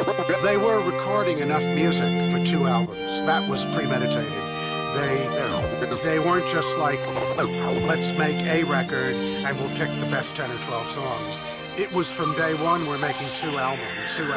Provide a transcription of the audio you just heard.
They were recording enough music for 2 albums. That was premeditated. They weren't just like, let's make a record and we'll pick the best 10 or 12 songs. It was from day one, we're making 2 albums.